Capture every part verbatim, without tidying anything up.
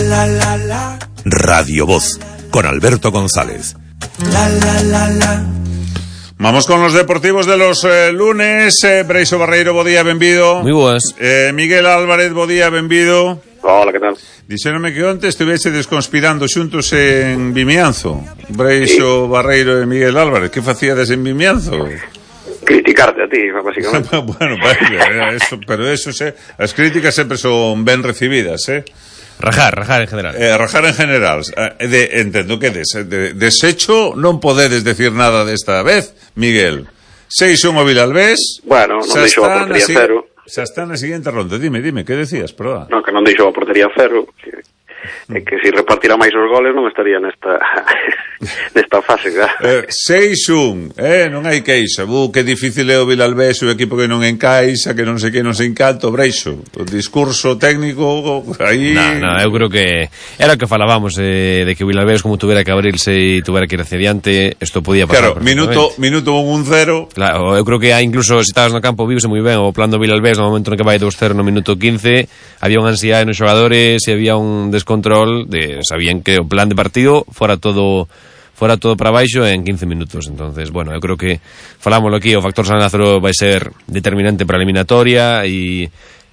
la, la, la. Radio Voz, con Alberto González. La, la, la, la. Vamos con los deportivos de los eh, lunes. eh, Breixo Barreiro, bo día, benvido. Moi boas. eh, Miguel Álvarez, bo día, benvido. Hola, que tal? Dixéronme que onte estivese desconspirando xuntos en Vimianzo. Breixo sí. Barreiro e Miguel Álvarez, que facíades en Vimianzo? Criticarte a ti, básicamente. Bueno, vale, eso, pero eso, se, as críticas sempre son ben recibidas, eh? Rajar, rajar en general. Eh, rajar en general. Eh, de, entendo que des, de, deshecho non podedes decir nada desta vez, Miguel. seis un o Vilalbés. Bueno, non deixou a portería si... cero. Xa está na seguinte ronda. Dime, dime, que decías, proba? Non, que non deixou a portería cero. Que, é que se repartira máis os goles non estaría nesta nesta fase, claro. Eh, seis un, eh, non hai queixa. Bu, que difícil é o Vilalbés, o equipo que non encaixa, que non sei que non se encanta, o Breixo. O discurso técnico aí... Non, non, eu creo que era o que falábamos eh, de que o Vilalbés como tuvera que abrirse e tuvera que ir hacia diante, isto podía pasar. Claro, minuto minuto un cero. Claro, eu creo que hai incluso se estabas no campo vívose moi ben o plan do Vilalbés no momento no que vai dos cero no minuto quince, había unha ansiedade nos xogadores e había un descontrol de sabían que o plan de partido fora todo fora todo para baixo en quince minutos. Entonces, bueno, eu creo que falámoslo aquí, o factor San Lázaro vai ser determinante para a eliminatoria e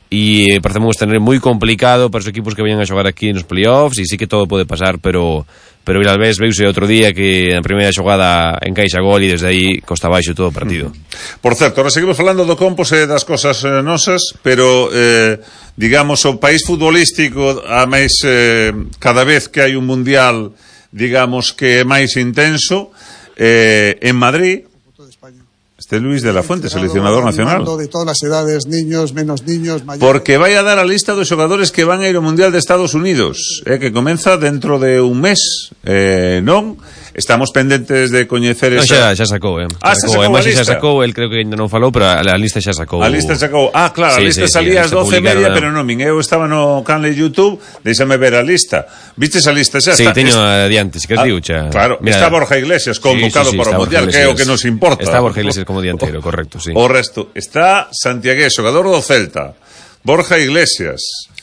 e parecemos tener moi complicado para os equipos que veñan a xogar aquí nos playoffs, e sí que todo pode pasar, pero pero Vilalbés veuse outro día que na primeira xogada encaixa gol e desde aí costa baixo todo o partido. Por certo, ahora seguimos falando do Compos e das cosas eh, nosas, pero eh, digamos, o país futbolístico a máis eh, cada vez que hai un mundial, digamos que é máis intenso, eh, en Madrid este Luis de la Fuente, seleccionador nacional, de todas las edades, niños, menos niños, mayores. Porque vai a dar a lista dos xogadores que van a ir ao Mundial de Estados Unidos, eh, que comeza dentro de un mes, eh, non? Estamos pendentes de coñecer no, esa... xa, xa sacou, eh. Ah, xa sacou, sacou a lista. Xa sacou, el creo que ainda non falou, pero a, a lista xa sacou. A lista sacou. Ah, claro, sí, a lista sí, salía sí, ás doce e media, pero non, min, eu estaba no canal de YouTube, deixame ver a lista. Vistes a lista xa? Sí, está, teño está, adiante, se queres ah, digo xa. Claro, mira, está Borja Iglesias convocado sí, sí, sí, para o Mundial, que é o que nos importa. Está Borja Iglesias como dianteiro, correcto, sí. O resto, está Santiagués, xogador do Celta, Borja Iglesias.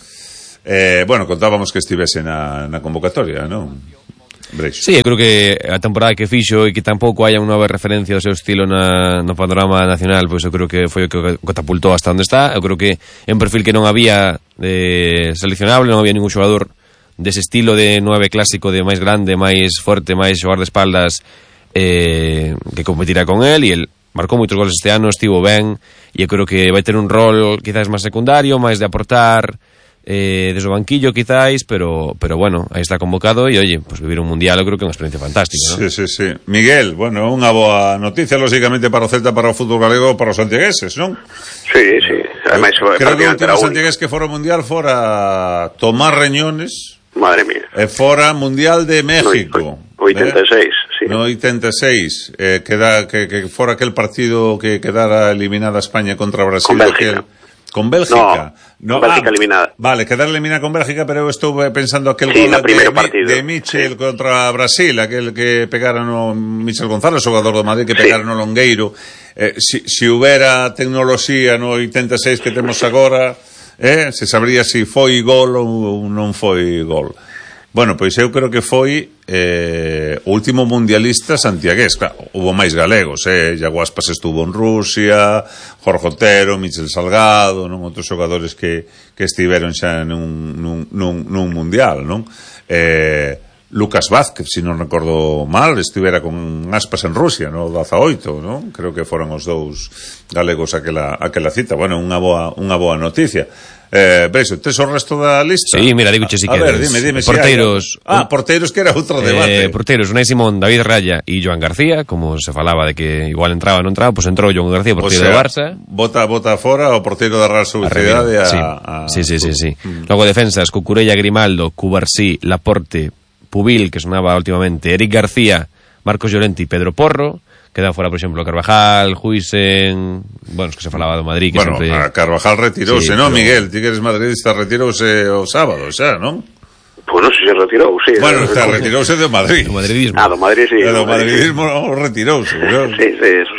Eh, bueno, contábamos que estivese na, na convocatoria, non? Breixo. Sí, eu creo que a temporada que fixo e que tampouco haya unha nova referencia ao seu estilo na, no panorama nacional, pois eu creo que foi o que catapultou hasta onde está. Eu creo que é un perfil que non había de seleccionable, non había ningún xogador dese estilo de nueve clásico, de máis grande, máis forte, máis xogar de espaldas, eh, que competirá con él, e el marcou moitos goles este ano, estivo ben, e eu creo que vai ter un rol quizás máis secundario, máis de aportar eh, desde o banquillo quizás, pero pero bueno, aí está convocado e oye, pues vivir un mundial eu creo que é unha experiencia fantástica, ¿no? Sí, sí, sí. Miguel, bueno, unha boa noticia lógicamente para o Celta, para o fútbol galego, para os santiagueses, non? Sí, sí. Ademais, creo que o último santiagués que fora mundial fora Tomás Reñones. Madre mía. E fora Mundial de México. No, oitenta e seis, eh? Sí. No oitenta e seis, eh, que, da, que, que fora aquel partido que quedara eliminada España contra Brasil. Con Bélgica. Aquel, con Bélgica. No, no, con Bélgica ah, eliminada. Vale, quedar eliminada con Bélgica, pero eu estou pensando aquel sí, gol de, de Michel sí. contra Brasil, aquel que pegaron o Michel González, xogador do Madrid, que pegaron sí. o Longueiro. Eh, si, si houbera tecnoloxía no oitenta e seis que temos agora, eh, se sabría se si foi gol ou non foi gol. Bueno, pois eu creo que foi eh, o último mundialista santiagués. Claro, hubo máis galegos, eh? Iago Aspas estuvo en Rusia, Jorge Otero, Michel Salgado, non, outros xogadores que, que estiveron xa nun, nun, nun, nun mundial, non? Eh, Lucas Vázquez, se si non recordo mal, estivera con Aspas en Rusia, no dezaoito, non? Creo que foron os dous galegos aquela, aquela cita. Bueno, unha boa, unha boa noticia. Eh, Breixo, tes o resto da lista? Sí, mira, digo che si que queres. A ver, dime, dime porteiros, si hai... Ah, porteiros que era outro debate. Eh, porteiros, Unai Simón, David Raya e Joan García, como se falaba de que igual entraba ou non entraba, pois pues entrou Joan García, porteiro o sea, do Barça. Bota, bota fora o porteiro da Real Sociedade a... Sí, a... sí, sí, sí, sí. Mm. Logo defensas, Cucurella, Grimaldo, Cubarsí, Laporte, Pubil, que sonaba últimamente, Eric García, Marcos Llorente e Pedro Porro. Queda fora, por exemplo, Carvajal, Juisen, bueno, es que se falaba do Madrid, que bueno, sempre... a Carvajal retirouse, sí, non, pero... Miguel? Ti que eres madridista, retirouse o sábado, xa, non? Pois non sei se retirou, sí. Bueno, está, retirouse do Madrid. Do madridismo. Ah, do Madrid, sí. Do madridismo retirouse, non? Sí, sí, eso sí.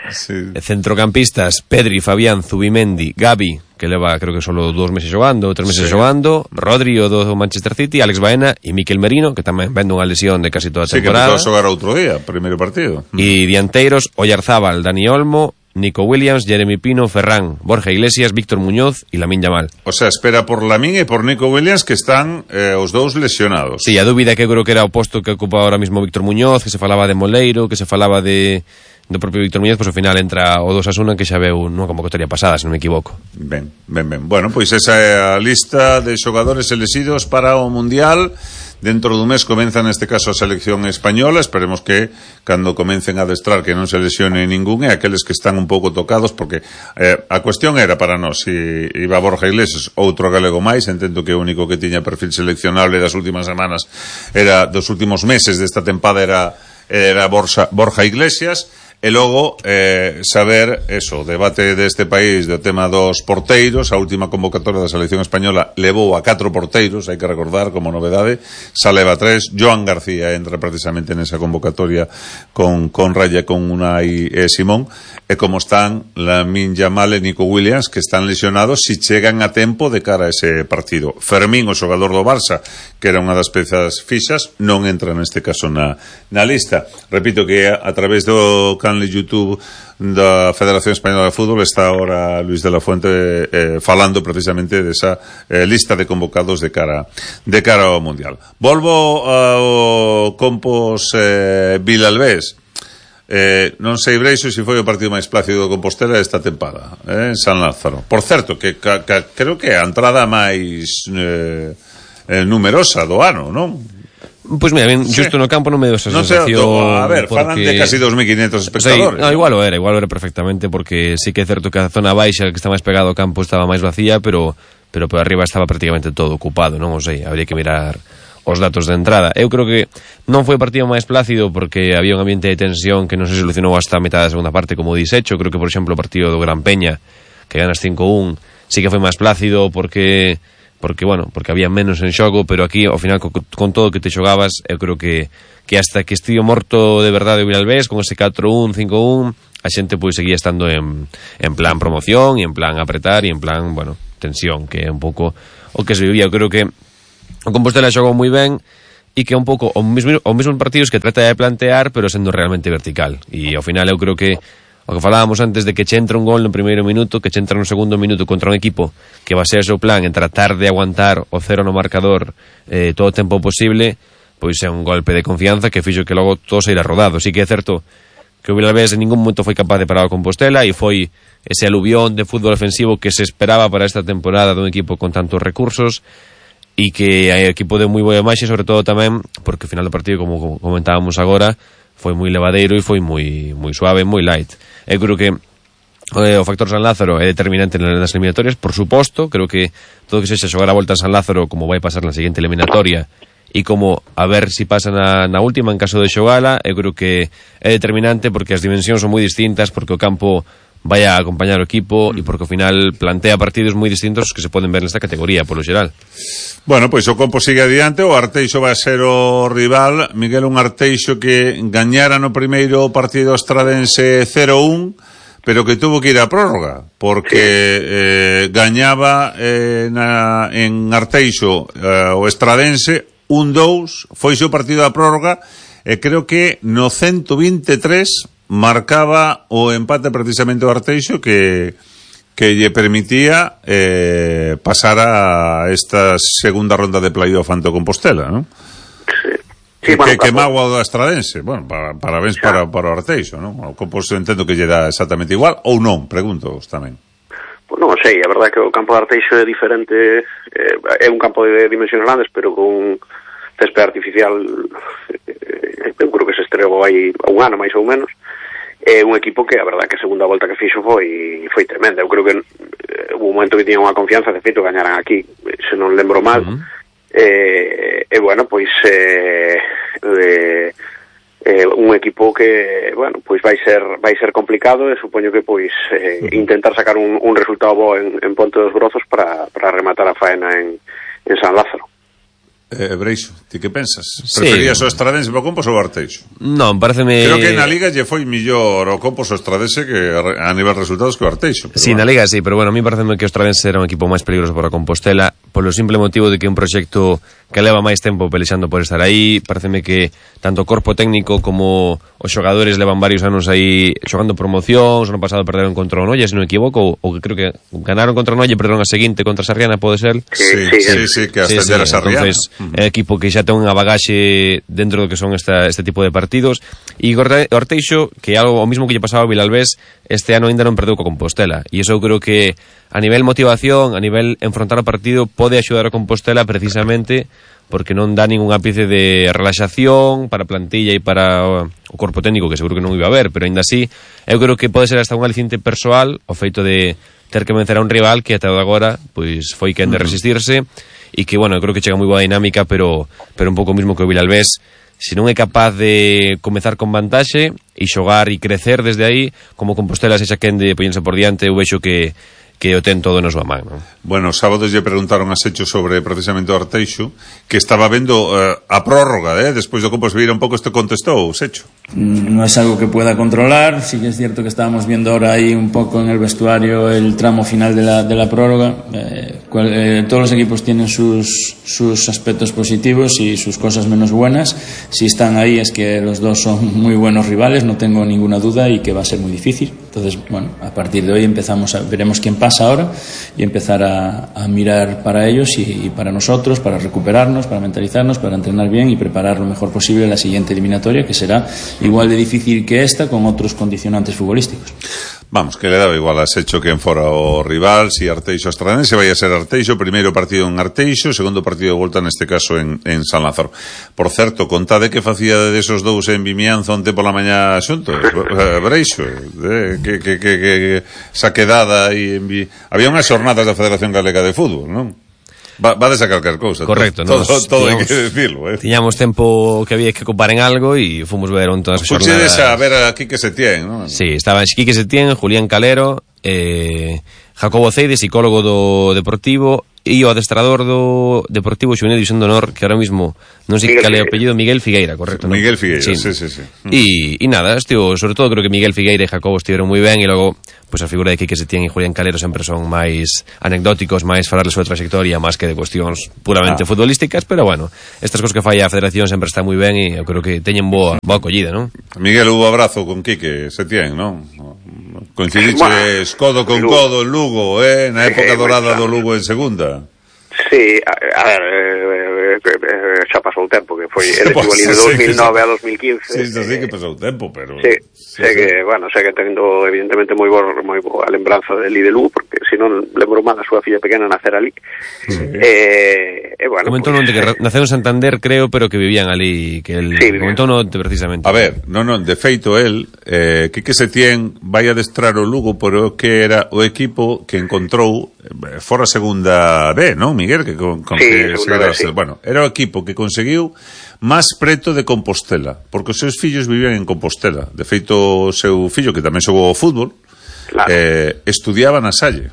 Sí. Centrocampistas, Pedri, Fabián, Zubimendi, Gavi, que leva creo que solo dous meses xogando, tres meses sí. xogando, Rodri o do Manchester City, Alex Baena e Mikel Merino, que tamén vende unha lesión de casi toda a Sí, temporada. que empezou a xogar outro día, primeiro partido. E dianteiros, Oyarzábal, Dani Olmo, Nico Williams, Jeremy Pino, Ferran, Borja Iglesias, Víctor Muñoz e Lamine Yamal. O sea, espera por Lamine e por Nico Williams, que están eh, os dous lesionados. Sí, a dúbida que eu creo que era o posto que ocupa ahora mismo Víctor Muñoz, que se falaba de Moleiro, que se falaba de do propio Víctor Muñoz, pois ao final entra o dos Asuna, que xa veu nunha convocatoria pasada, se non me equivoco. Ben, ben, ben. Bueno, pois esa é a lista de xogadores elexidos para o Mundial. Dentro dun mes comeza neste caso a selección española. Esperemos que cando comecen a adestrar que non se lesione ningún, e aqueles que están un pouco tocados, porque eh, a cuestión era para nós si iba Borja Iglesias, outro galego máis. Entendo que o único que tiña perfil seleccionable das últimas semanas, era dos últimos meses desta tempada, era era Borja, Borja Iglesias. E logo eh, saber eso, o debate deste país do tema dos porteiros. A última convocatoria da selección española levou a catro porteiros, hai que recordar como novedade. Xa leva tres. Joan García entra precisamente nesa convocatoria con, con Raya, con Unai e Simón. E como están Lamine Yamal e Nico Williams, que están lesionados, si chegan a tempo de cara a ese partido. Fermín, o xogador do Barça, que era unha das pezas fixas, non entra neste caso na, na lista. Repito que a, a través do canal de YouTube da Federación Española de Fútbol está ahora Luis de la Fuente eh, falando precisamente desa eh, lista de convocados de cara de cara ao Mundial. Volvo ao Compos eh, Vilalbés. Eh, non sei, Breixo, se foi o partido máis plácido do Compostela esta tempada, eh, en San Lázaro. Por certo, que, que, que creo que é a entrada máis eh, eh, numerosa do ano, non? Pois mira, ben, justo sí. No campo non me deu esa non sensación. Sei, a ver, porque... falan de casi dos mil quinientos espectadores. O sea, no, igual o era, igual o era perfectamente, porque sí que é certo que a zona baixa, que está máis pegado ao campo, estaba máis vacía, pero pero por arriba estaba prácticamente todo ocupado, non o sei, habría que mirar os datos de entrada. Eu creo que non foi o partido máis plácido porque había un ambiente de tensión que non se solucionou hasta a metade da segunda parte, como dixecho. Creo que, por exemplo, o partido do Gran Peña, que ganas cinco un, sí que foi máis plácido porque porque, bueno, porque había menos en xogo, pero aquí, ao final, con, con todo o que te xogabas, eu creo que que hasta que estivo morto de verdade o Vilalbés, con ese catro un, cinco un, a xente pois seguía estando en, en plan promoción e en plan apretar e en plan, bueno, tensión, que é un pouco o que se vivía. Eu creo que o Compostela xogou moi ben e que é un pouco o mesmo, o mesmo partidos que trata de plantear, pero sendo realmente vertical. E ao final eu creo que o que falábamos antes de que che entra un gol no primeiro minuto, que che entra no segundo minuto contra un equipo que basea o seu plan en tratar de aguantar o cero no marcador eh, todo o tempo posible, pois é un golpe de confianza que fixo que logo todo se irá rodado. Sí que é certo que o Vilalbés en ningún momento foi capaz de parar o Compostela e foi ese aluvión de fútbol ofensivo que se esperaba para esta temporada dun equipo con tantos recursos e que o equipo deu moi boa imaxe, sobre todo tamén porque o final do partido, como comentábamos agora, foi moi levadeiro e foi moi moi suave, moi light. Eu creo que eh, o factor San Lázaro é determinante nas eliminatorias, por suposto. Creo que todo que sexa xogar a volta a San Lázaro, como vai pasar na seguinte eliminatoria, e como a ver si pasa na, na última en caso de xogala, eu creo que é determinante porque as dimensións son moi distintas, porque o campo vai a acompañar o equipo e porque ao final plantea partidos moi distintos que se poden ver nesta categoría, polo xeral. Bueno, pois o Compo sigue adiante, o Arteixo vai ser o rival. Miguel, un Arteixo que gañara no primeiro partido estradense cero un, pero que tuvo que ir a prórroga, porque eh, gañaba eh, na, en Arteixo eh, o estradense un dous, foise o partido a prórroga, e creo que no ciento veintitrés marcaba o empate precisamente o Arteixo que que lle permitía eh, pasar a esta segunda ronda de playoff ante o Compostela, ¿no? Sí. Sí, que, bueno, que, que magua o do Estradense. Bueno, para, parabéns para, para o Arteixo, ¿no? O Compostela entendo que lle dá exactamente igual, ou non, pregunto tamén. Pues non sei, a verdade é que o campo de Arteixo é diferente, eh, é un campo de dimensións grandes, pero con césped artificial, eh, eu creo que se estreou aí un ano máis ou menos. É un equipo que a verdade que a segunda volta que fixo foi foi tremenda. Eu creo que eh, hubo un momento que tiñan unha confianza, de feito gañaran aquí, se non lembro mal. Uh-huh. eh, e bueno, pois eh, eh, eh, un equipo que, bueno, pois vai ser vai ser complicado e supoño que pois eh, uh-huh. intentar sacar un, un resultado bo en, en Ponte dos Brozos para, para rematar a faena en, en San Lázaro. Eh, Breixo, ti que pensas? Sí. Preferías o Estradense para o Compos ou o Arteixo? Non, pareceme... Creo que na Liga lle foi millor o Compos o Estradense que a nivel resultados que o Arteixo. Sí, bueno. na Liga sí, pero bueno, a mí pareceme que o Estradense era un equipo máis peligroso para Compostela polo simple motivo de que é un proxecto que leva máis tempo pelexando por estar aí. Pareceme que tanto o corpo técnico como os xogadores levan varios anos aí xogando promocións. O ano pasado perderon contra o Noia, se non me equivoco, ou que creo que ganaron contra o Noia e perderon a seguinte contra a Sarriana, pode ser? Sí, sí, sí, sí, que hasta sí, sí, a Sarriana. Entonces, é uh-huh. equipo que xa ten unha bagaxe dentro do que son esta, este tipo de partidos. E o Arteixo, que é algo o mismo que lle pasaba ao Vilalbés, este ano ainda non perdeu co Compostela. E iso eu creo que a nivel motivación, a nivel enfrontar o partido, pode axudar a Compostela precisamente porque non dá ningún ápice de relaxación para a plantilla e para o corpo técnico, que seguro que non iba a haber, pero ainda así eu creo que pode ser hasta un aliciente persoal o feito de ter que vencer a un rival que ata agora pois foi quen de resistirse e que, bueno, eu creo que chega moi boa dinámica, pero pero un pouco mismo que o Vilalbés, se non é capaz de comezar con vantaxe e xogar e crecer desde aí, como Compostela sexa quen de poñerse por diante, eu vexo que que o ten todo na súa man, non? Bueno, sábados lle preguntaron a Secho sobre precisamente o Arteixo, que estaba vendo uh, a prórroga, eh? Despois do Compos vira un pouco, este contestou, Secho. No es algo que pueda controlar, sí que es cierto que estábamos viendo ahora ahí un poco en el vestuario el tramo final de la, de la prórroga. Eh, cual, eh, todos los equipos tienen sus, sus aspectos positivos y sus cosas menos buenas. Si están ahí es que los dos son muy buenos rivales, no tengo ninguna duda, y que va a ser muy difícil. Entonces, bueno, a partir de hoy empezamos a, veremos quién pasa ahora y empezar a, a mirar para ellos y, y para nosotros, para recuperarnos, para mentalizarnos, para entrenar bien y preparar lo mejor posible la siguiente eliminatoria, que será igual de difícil que esta, con otros condicionantes futbolísticos. Vamos, que le daba igual a Secho quen fora o rival, si Arteixo Estradense, vai a ser Arteixo, primeiro partido en Arteixo, segundo partido de volta neste caso en, en San Lázaro. Por certo, contade que facía desos dous en Vimianzo onte pola mañá xuntos, Breixo, eh, que, que, que, que esa quedada aí en Vi... Había unhas xornadas da Federación Galega de Fútbol, non? Va, va de sacar calquer cousa. Correcto, todo, todo, todo tiñamos, hai que decirlo, eh. Tiñamos tempo que había que ocupar en algo e fomos ver on todas as jornadas. Puxedes a ver aquí que se tien, non? Sí, estaban Quique Setién, Julián Calero, eh, Jacobo Ceide, psicólogo do Deportivo, e o adestrador do Deportivo Xuvenil División de Honor, que ahora mismo non sei cal é o apellido, Miguel Figueira, correcto, ¿no? Miguel Figueira, sí, sí, sí, sí. E, e nada, estivo, sobre todo creo que Miguel Figueira e Jacobo estiveron moi ben, e logo pues a figura de Quique Setién e Julián Calero sempre son máis anecdóticos, máis falar da súa trayectoria, máis que de cuestións puramente ah. futbolísticas, pero bueno, estas cosas que fai a Federación sempre está moi ben e eu creo que teñen boa, boa acollida, non? Miguel, hubo abrazo con Quique Setién, non? Coincidiches bueno, codo con Lugo. Codo en Lugo, eh? Na época sí, dorada do Lugo en segunda. Sí, a, a ver, eh, eh, xa pasou o tempo, que foi el estuvo ali de dos mil nove a dos mil quince. Sí, sí, sí que pasou o tempo, pero... Sí, sí sé sí. que, bueno, sé que tendo evidentemente moi boa, moi boa lembranza de ali de Lugo, porque se non lembro mal a súa filla pequena nacer ali. Sí. Eh, eh, bueno, comentou pues, non de que naceu en Santander, creo, pero que vivían ali, que el sí, comentou non precisamente. A ver, non, non, de feito el, eh, Quique Setién vai a adestrar o Lugo, pero que era o equipo que encontrou eh, fora segunda B, non, Miguel? Que con, con sí, que se vez, sí. Bueno, era o equipo que conseguiu máis preto de Compostela, porque os seus fillos vivían en Compostela. De feito, o seu fillo, que tamén xogou ao fútbol, claro. eh, estudiaba na Salle.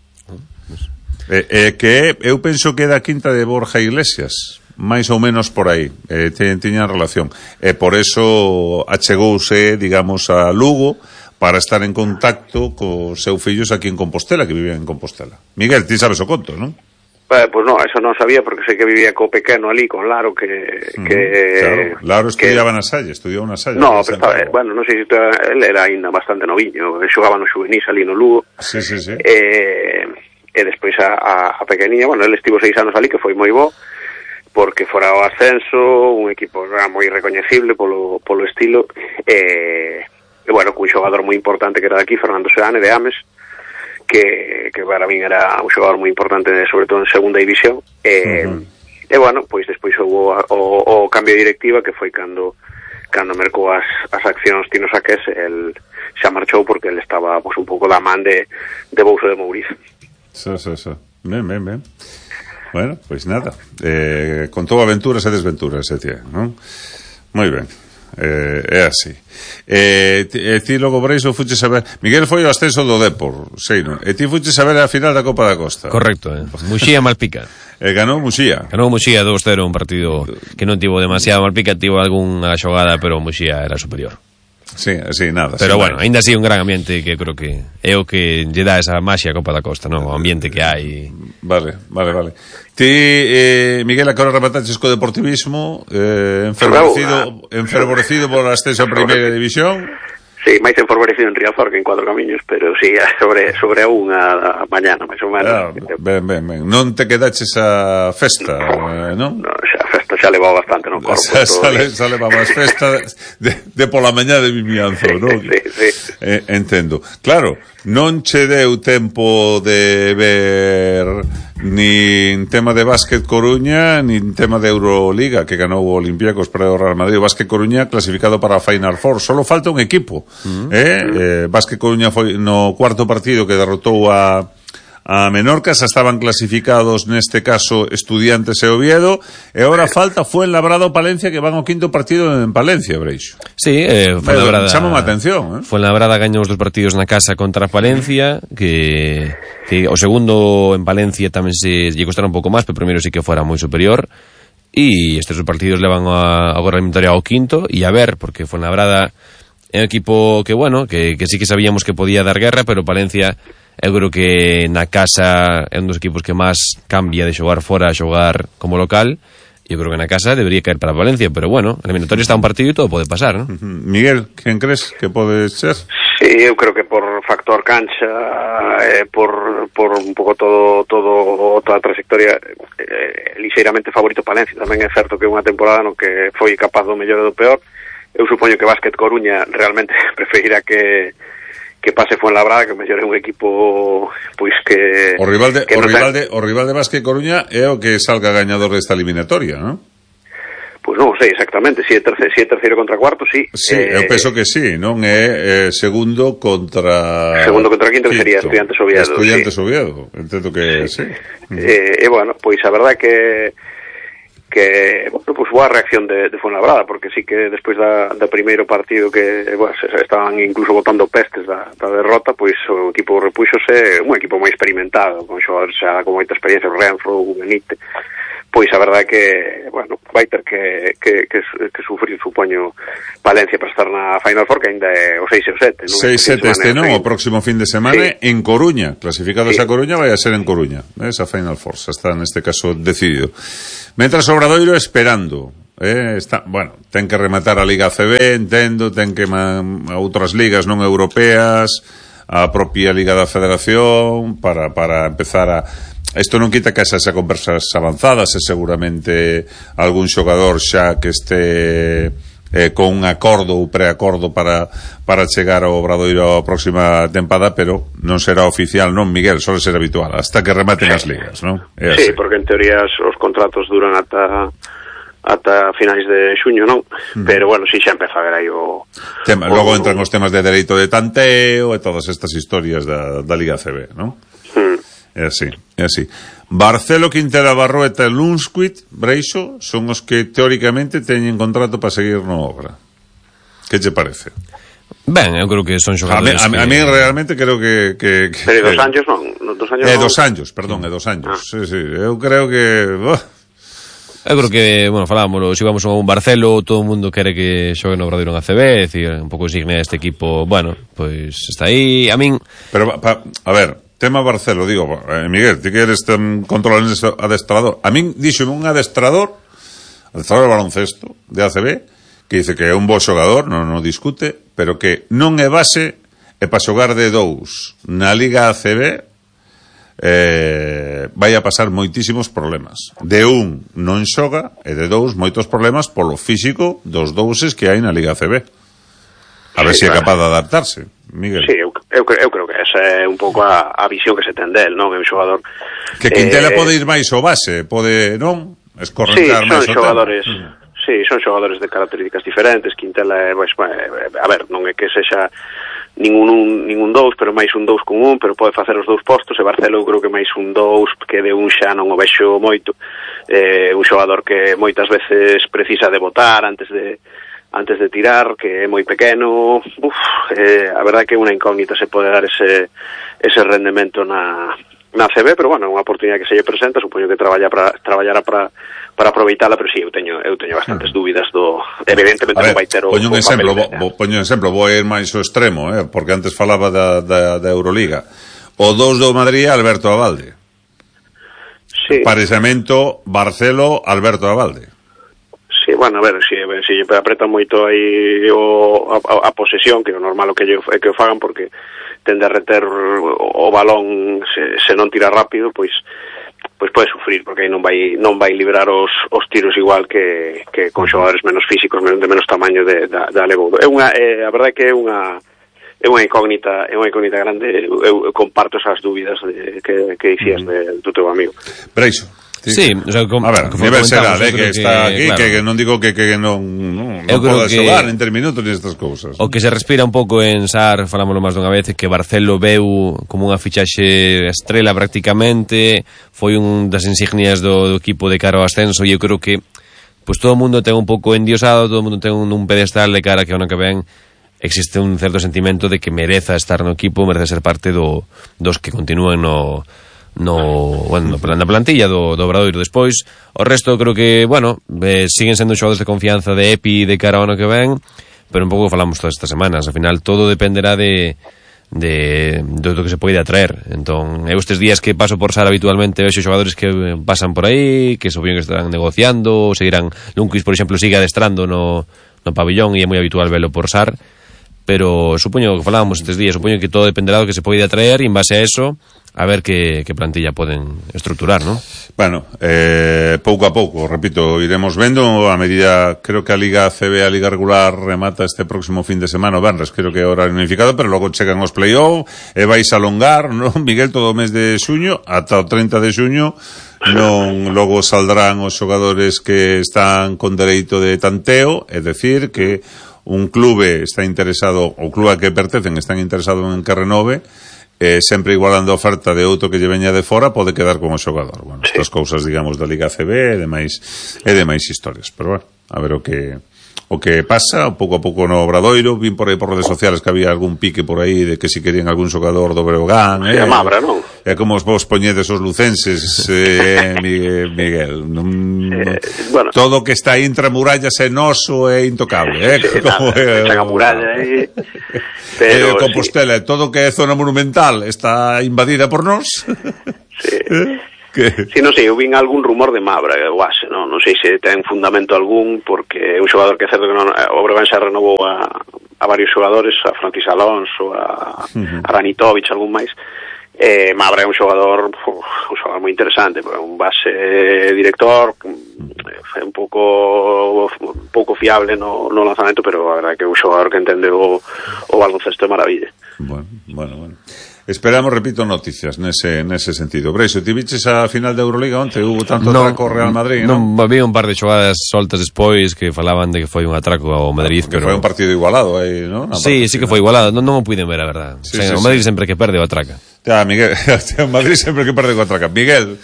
Eh, eh, que eu penso que é da quinta de Borja Iglesias, máis ou menos por aí, eh, tiña relación. E por eso achegouse, digamos, a Lugo para estar en contacto cos seus fillos aquí en Compostela, que vivían en Compostela. Miguel, ti sabes o conto, non? Eh, pues no, eso non sabía, porque sei que vivía co pequeno ali, con Laro, que... que claro, Laro estudiaba que... na Salle, estudiou na Salle. No, pero estaba, bueno, non sei se tú, él era ainda bastante noviño, xogaba no xuvenís ali no Lugo. Sí, sí, sí. Eh, e despois a, a, a pequeniña, bueno, él estivo seis anos ali, que foi moi bo, porque fora o ascenso, un equipo moi recoñecible polo, polo estilo, e, e bueno, cun xogador moi importante que era daqui, Fernando Seane, de Ames, que, que para min era un xogador moi importante, sobre todo en segunda división, e, uh-huh. e bueno, pois despois houve o, o cambio de directiva, que foi cando cando mercou as, as accións Tino Saqués, el xa marchou porque el estaba pois, un pouco da man de, de Bouso de Mouriz. Sí, sí, sí. Ben, ben, ben. Bueno, pois nada, eh, contou aventuras e desventuras, ese tío, non? Moi ben. eh, é así. E eh, ti logo Breixo fuches a ver, Miguel foi o ascenso do Depor, sei, non? E ti fuches a ver a final da Copa da Costa. Correcto, eh. Muxía Malpica. E ganou Muxía. Ganou Muxía dos cero, un partido que non tivo demasiado. Malpica tivo algunha xogada, pero Muxía era superior. Sí, sí, nada. Pero sí, bueno, nada. ainda así un gran ambiente que creo que é o que lle dá esa maxia a Copa da Costa, non? O ambiente que hai. Vale, vale, vale. Ti, eh, Miguel, a que ahora remataches co deportivismo, eh, enfervorecido, enfervorecido por ascenso a primeira división. Sí, máis enforberecido en Riazor que en Cuatro Camiños, pero sí, sobre sobre a unha a mañana, máis ou menos. Ah, ben, ben, ben. Non te quedaches a festa, eh, non? No, xa, a festa xa levou bastante no corpo. Xa, xa, le, xa levamos festa de, de pola mañá de Vimianzo, non? Sí, sí. Eh, entendo. Claro, non che deu tempo de ver nin tema de básquet Coruña nin tema de Euroliga que ganou o Olympiacos para o Real Madrid. O básquet Coruña clasificado para a Final Four. Solo falta un equipo. Mm. Eh? eh, básquet Coruña foi no cuarto partido que derrotou a a Menorca, xa estaban clasificados neste caso Estudiantes e Oviedo, e agora falta Fuenlabrada o Palencia, que van ao quinto partido en Palencia, Breixo. Sí, eh, Fuenlabrada chama a atención, eh? Fuenlabrada gañou os dos partidos na casa contra Palencia, que, que o segundo en Palencia tamén se lle costará un pouco máis, pero primeiro sí que fora moi superior, e estes dos partidos levan a, agora a eliminatoria ao quinto, e a ver, porque Fuenlabrada é un equipo que, bueno, que, que sí que sabíamos que podía dar guerra, pero Palencia eu creo que na casa é un dos equipos que máis cambia de xogar fora a xogar como local. Eu creo que na casa debería caer para Valencia, pero bueno, en eliminatoria está un partido e todo pode pasar, ¿no? Miguel, quen crees que pode ser? Sí, eu creo que por factor cancha, eh, por, por un pouco todo, todo toda a trayectoria, eh, lixeiramente favorito Palencia. Tamén é certo que é unha temporada no que foi capaz do mellor e do peor. Eu supoño que Básquet Coruña realmente preferirá que que pase Fuenlabrada, que mellor é un equipo pois que o rival de que o no rival ten... de o rival de Básquet Coruña é o que salga gañador desta eliminatoria, ¿no? Pois non sei exactamente, si é terceiro, si é terceiro contra cuarto, si. Sí, eh, eu penso que sí, non é eh, segundo contra segundo contra quinto, que sería Estudiantes Oviedo. Estudiantes sí. Oviedo, entendo que sí. sí. Eh, e bueno, pois a verdade que que, bueno, pues boa reacción de, de Fuenlabrada, porque sí que despois da, da primeiro partido que, bueno, se, se estaban incluso botando pestes da, da derrota, pois o equipo repuxose, un equipo moi experimentado, con xogadores xa con moita experiencia, o Renfro, o Benite, pois a verdade que, bueno, vai ter que, que, que, que sufrir, supoño, Valencia para estar na Final Four, que ainda é o seis e o sete, non? seis e sete este non, o próximo fin de semana sí. En Coruña, clasificados sí. A Coruña vai a ser en Coruña, esa Final Four xa está neste caso decidido. Mentras Obradoiro esperando, eh, está, bueno, ten que rematar a Liga C B, entendo, ten que ma, a outras ligas non europeas, a propia Liga da Federación para, para empezar a... Isto non quita que esas conversas avanzadas e seguramente algún xogador xa que este eh, con un acordo ou preacordo para, para chegar ao Obradoiro a próxima tempada, pero non será oficial, non, Miguel, só ser habitual hasta que rematen as ligas, non? É sí, así. Porque en teoría os contratos duran ata ata finais de xuño, non? Mm. Pero bueno, si sí, xa empeza a ver aí o... Tema, o logo entran os temas de dereito de tanteo e todas estas historias da, da Liga C B, non? Mm. É así, é así. Barcelo, Quintela, Barroeta e Lunsquit, Breixo, son os que teóricamente teñen contrato para seguir no obra. Que che parece? Ben, eu creo que son xogadores a mí, a, que... a mí realmente creo que... que, que Pero dos años non? Dos años é non? dos años, perdón, é dos años. Ah. Sí, sí, eu creo que... Oh. Eu creo que, bueno, falámoslo, se íbamos a un Barcelo, todo o mundo quere que xogue no Obradoiro en A C B, é dicir, un pouco insignia este equipo, bueno, pois pues está aí, a min... Pero, pa, a ver, tema Barcelo, digo, eh, Miguel, ti que eres tan controlando ese adestrador, a min díxome un adestrador, adestrador de baloncesto, de A C B, que dice que é un bo xogador, non o discute, pero que non é base e para xogar de dous na Liga A C B eh, vai a pasar moitísimos problemas. De un non xoga e de dous moitos problemas polo físico dos douses que hai na Liga A C B. A ver sí, se é capaz de adaptarse, Miguel. Sí, eu, eu, eu creo que esa é un pouco a, a visión que se ten del, non? É un xogador... Que Quintela eh, pode ir máis ao base, pode, non? Escorrentar sí, máis son o xogadores... tema. Sí, son xogadores de características diferentes. Quintela é, pues, a ver, non é que sexa ningún un, ningún dous, pero máis un dous con un, pero pode facer os dous postos, e Barcelo eu creo que máis un dous, que de un xa non o vexo moito. Eh, un xogador que moitas veces precisa de botar antes de antes de tirar, que é moi pequeno. Uf, eh, a verdade que é unha incógnita se pode dar ese ese rendemento na na C B, pero bueno, é unha oportunidade que se lle presenta, supoño que traballa para traballará para para aproveitala, pero sí, eu teño eu teño bastantes dúbidas do evidentemente non vai ter o poño un exemplo, de, bo, poño un exemplo, vou ir máis ao extremo, eh, porque antes falaba da, da, da Euroliga. O dous do Madrid, Alberto Abalde. Sí. Paresamento Barcelo, Alberto Abalde. Sí, bueno, a ver, se si, si apretan moito aí o, a, a posesión, que é o normal o que, lle, que o fagan, porque tende a reter o balón se, se non tira rápido, pois pois pode sufrir, porque aí non vai non vai librar os, os tiros igual que, que con xogadores menos físicos, menos, de menos tamaño de, da, da Leboudo. É unha, é, a verdade que é unha é unha incógnita, é unha incógnita grande. Eu, eu comparto esas dúbidas de, que, que dicías de, do teu amigo. Breixo. Sí, o sea, com, a ver, nivel será, eh, que está aquí, claro, que non digo que, que non, non, non poda xogar en tres minutos nestas cousas. O que se respira un pouco en Sar, falámoslo máis dunha vez, que Barcelo veu como unha fichaxe estrela prácticamente, foi un das insignias do, do equipo de cara ao ascenso, e eu creo que pues todo o mundo ten un pouco endiosado, todo o mundo ten un, un pedestal de cara que ao ano que ven existe un certo sentimento de que mereza estar no equipo, merece ser parte do, dos que continúen no no, bueno, na plantilla do, do Obradoiro. Despois, o resto creo que, bueno, eh, siguen sendo xogadores de confianza de Epi de cara ao ano que ven, pero un pouco falamos todas estas semanas, ao final todo dependerá de de, de do que se pode atraer. Entón, eu estes días que paso por Sar habitualmente vexo xogadores que pasan por aí, que supoño que están negociando, ou seguirán, Lunquis, por exemplo, sigue adestrando no, no pabillón, e é moi habitual velo por Sar, pero supoño que falábamos estes días, supoño que todo dependerá do que se pode atraer, e en base a eso a ver que, que plantilla poden estructurar, ¿no? Bueno, eh, pouco a pouco, repito, iremos vendo a medida, creo que a Liga C B, a Liga regular remata este próximo fin de semana, o venres, creo que é horario unificado, pero logo chegan os play-off e vais a alongar, non, Miguel, todo o mes de xuño ata o treinta de xuño, non, logo saldrán os xogadores que están con dereito de tanteo, é decir, que un clube está interesado, o clube a que pertencen están interesados en que renove, eh, sempre igualando a oferta de outro que lle veña de fora, pode quedar como xogador. Bueno, sí, estas cousas, digamos, da Liga C B e demais, e demais historias, pero bueno, a ver o que o que pasa, pouco a pouco no Obradoiro. Vin por aí por redes sociales que había algún pique por aí de que si querían algún xogador do Breogán, eh, Mabra, non? É como os vos poñedes os lucenses, eh, Miguel, Miguel. Non, eh, bueno, todo que está aí entre murallas é noso e intocable, eh? Sí, como é, a muralla aí. Pero eh, Compostela, sí, todo que é zona monumental está invadida por nós. Sí. Que... Sí, non sei, eu vin algún rumor de Mabra, eu axe, non, non sei se ten fundamento algún, porque é un xogador que é certo que non, o Breogán xa renovou a, a varios xogadores, a Francis Alonso, a, uh-huh. a Ranitovic, algún máis. Eh, Mabra é un xogador, uf, un xogador moi interesante, un base director, un pouco un pouco fiable no, no lanzamento, pero a verdade que é un xogador que entende o, o baloncesto de maravilla. Bueno, bueno, bueno. Esperamos, repito, noticias nese, nese sentido. Breixo, ti viches a final da Euroliga onte? Hubo tanto no, atraco ao Real Madrid, non? Non, había un par de xogadas soltas despois que falaban de que foi un atraco ao Madrid, que pero... foi un partido igualado aí, non? Sí, sí que foi igualado, non, non o puiden ver, a verdad. Sí, o sea, sí, o Madrid sí, sempre que perde o atraca. Ya, Miguel, o Madrid sempre que perde o atraca. Miguel,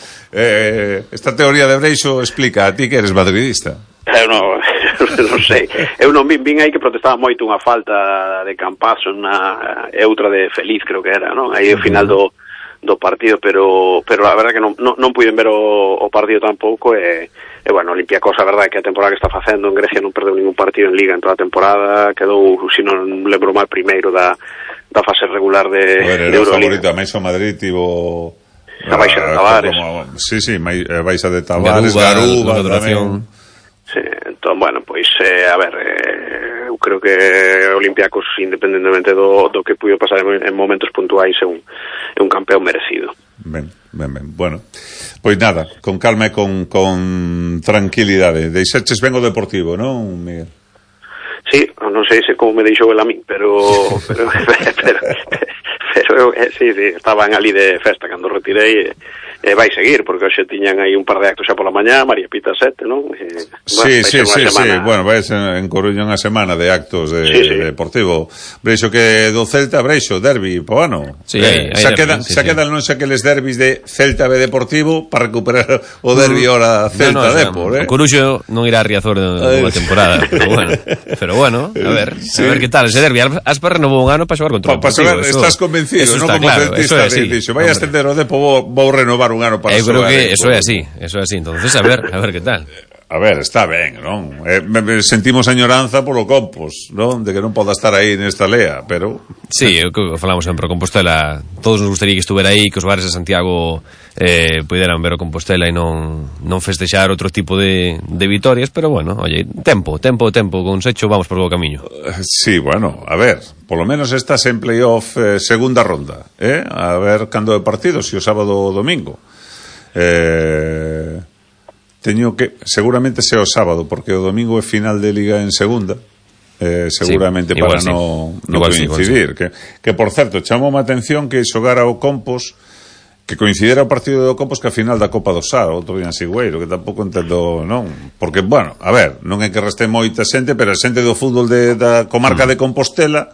eh, esta teoría de Breixo explica a ti que eres madridista. Eu non, non sei. Eu non vin, vin aí que protestaba moito unha falta de Campazzo na e outra de Feliz, creo que era, non? Aí ao final do, do partido, pero pero a verdade que non, non, non puiden ver o, o partido tampouco e, e bueno, Olympiacos, a verdade que a temporada que está facendo en Grecia non perdeu ningún partido en Liga en toda a temporada, quedou, se non lembro mal, primeiro da, da fase regular de, ver, de Euroliga. Favorito, a máis o Madrid tivo a baixa de Tavares. Como, sí, sí, a baixa de Tavares, Garuba, tamén. Sí, entón, bueno, pois, eh, a ver, eh, eu creo que Olympiacos, independentemente do, do que puido pasar en, en momentos puntuais, é un, é un campeón merecido. Ben, ben, ben, bueno, pois nada, con calma e con, con tranquilidade. Deixaches ben o Deportivo, non, Miguel? Sí, non sei se como me deixou el a min, pero pero, pero, pero, pero eh, sí, sí, estaban ali de festa cando retirei e, E vai seguir, porque hoxe tiñan aí un par de actos xa pola mañá, María Pita sete, non? E, sí, bueno, sí, sí, semana... sí, bueno, vai ser en Coruña unha semana de actos de, sí, sí. de deportivo. Breixo que do Celta, Breixo, derbi, po ano. Sí, eh, hai, hai xa derbi, quedan, sí, xa sí. quedan non xa aqueles derbis de Celta B Deportivo para recuperar o derbi ora Celta no, no, Depor, eh? O Coruxo non irá a Riazor nunha temporada, pero bueno, pero bueno, a ver, Sí. a ver que tal, ese derbi, Aspas renovou un ano para xogar contra o Pa, pa Deportivo. xogar, eso- estás convencido, eso non está como claro, eso celtista é así, que dixo, vai hombre. ascender o Depo, vou, vou renovar un ano para Eu creo xogar. que eh, eso é por- así, eso é así, entonces a ver, a ver que tal. A ver, está ben, non? Eh, me, me sentimos añoranza polo Compos, non? De que non poda estar aí nesta lea, pero... Sí, eu creo que falamos sempre o Compostela. Todos nos gustaría que estuvera aí, que os bares de Santiago eh, puderan ver o Compostela e non, non festexar outro tipo de, de vitorias, pero bueno, oye, tempo, tempo, tempo, con Secho vamos por o camiño. Sí, bueno, a ver, polo menos estás en playoff eh, segunda ronda, eh? A ver cando é partido, se o sábado ou o domingo. Eh... Teño que, seguramente sea o sábado, porque o domingo é final de Liga en segunda, eh, seguramente sí, para sí. no, no Igual sí, coincidir. Sí. Que, que, por certo, chamou a atención que xogara o Compos, que coincidera o partido do Compos que a final da Copa do Sar, outro día en Sigüeiro, que tampouco entendo, non? Porque, bueno, a ver, non é que reste moita xente, pero a xente do fútbol de, da comarca mm. de Compostela,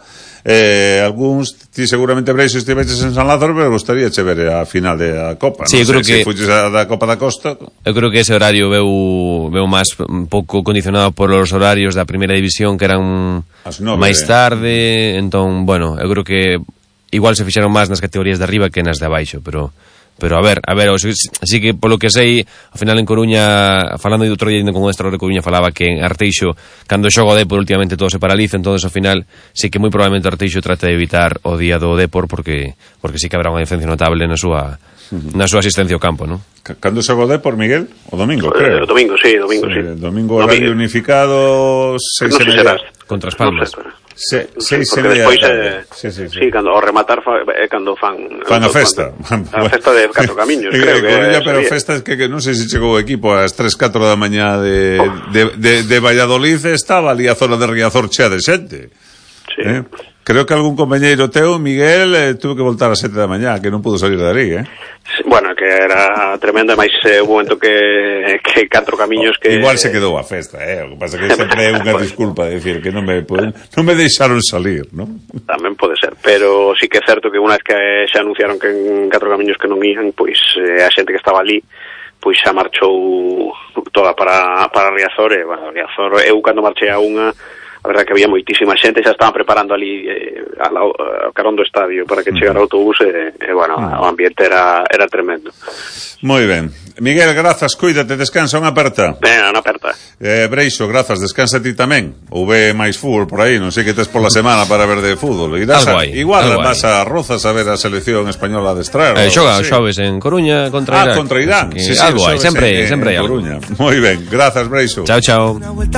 eh, algúns, ti seguramente Breixo estiveches en San Lázaro, pero gustaría che ver a final da Copa, Sí, non? eu creo Se, que- se fuches a da Copa da Costa... Eu creo que ese horario veu, veu máis un pouco condicionado por os horarios da primeira división que eran As nove, máis eh. tarde, entón, bueno, eu creo que igual se fixeron máis nas categorías de arriba que nas de abaixo, pero pero a ver, a ver, así que polo que sei, ao final en Coruña, falando de outro día con o Estrador de Coruña, falaba que en Arteixo, cando xoga o Depor últimamente todo se paraliza, entonces ao final sí que moi probablemente Arteixo trata de evitar o día do Depor porque porque sí que habrá unha diferencia notable na súa na súa asistencia ao campo, non? Cando se gode por Miguel? O domingo, Eh, creo. domingo, sí, domingo, sí. Eh, domingo horario unificado, seis Non e sei media. serás. Contra as Palmas. Non sei, Se, Sí, seis e porque media. despois da eh, tarde. Sí, sí, sí. sí, cando ao rematar fa, é cando fan Fan a festa. A festa de Catro Camiños, Eh, creo que Coruña, é pero ese día. festa es que, que non sei se chegou o equipo ás tres, catro da mañá de, de, de, de Valladolid, estaba ali a zona de Riazor chea de xente. Sí. Eh? Creo que algún compañeiro teu, Miguel, eh, tuvo que voltar ás sete da mañá, que non pudo salir de ali, eh? Sí, bueno, que era tremendo, máis eh, un momento que, que Catro Camiños que... Igual se quedou a festa, eh? O que pasa que sempre é unha disculpa decir que non me poden, non me deixaron salir, non? Tamén pode ser, pero sí que é certo que unha vez que xa anunciaron que en Catro Camiños que non ian, pois eh, a xente que estaba ali pois xa marchou toda para, para Riazor e, bueno, Riazor, eu cando marchei a unha, a verdade que había moitísima xente, xa estaban preparando ali eh, ao, ao carón do estadio para que chegara o autobús e, e bueno, o ambiente era, era tremendo. Moi ben. Miguel, grazas, cuídate, descansa, unha aperta. Ben, unha aperta. Eh, Breixo, grazas, descansa ti tamén. Ou ve máis fútbol por aí, non sei que tes pola semana para ver de fútbol. Irás Algo a, hai, igual algo vas a Rozas a ver a selección española de Estrar. Eh, xoga sí. os xoves en Coruña contra Ah, Irán. contra Irán. Así que Sí, sí, algo hai, xoves sempre, en, sempre hai en algo. Coruña. Moi ben, grazas, Breixo. Chao, chao. Una vuelta